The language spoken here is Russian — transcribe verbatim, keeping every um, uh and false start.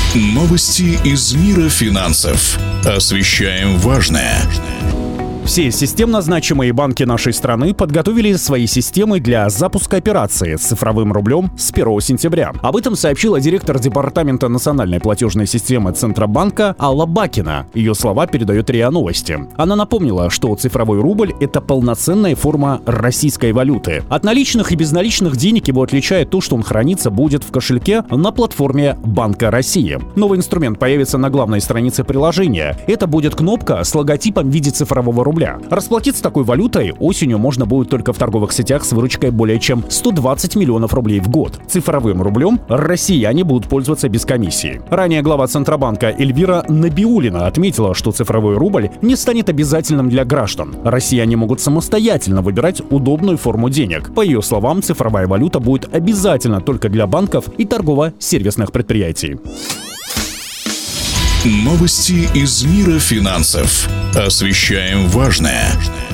Новости из мира финансов. Освещаем важное. Все системно значимые банки нашей страны подготовили свои системы для запуска операции с цифровым рублем с первого сентября. Об этом сообщила директор Департамента национальной платежной системы Центробанка Алла Бакина. Ее слова передает РИА Новости. Она напомнила, что цифровой рубль — это полноценная форма российской валюты. От наличных и безналичных денег его отличает то, что он храниться будет в кошельке на платформе Банка России. Новый инструмент появится на главной странице приложения. Это будет кнопка с логотипом в виде цифрового рубля. Расплатиться такой валютой осенью можно будет только в торговых сетях с выручкой более чем сто двадцать миллионов рублей в год. Цифровым рублем россияне будут пользоваться без комиссии. Ранее глава Центробанка Эльвира Набиуллина отметила, что цифровой рубль не станет обязательным для граждан. Россияне могут самостоятельно выбирать удобную форму денег. По ее словам, цифровая валюта будет обязательно только для банков и торгово-сервисных предприятий. Новости из мира финансов. Освещаем важное.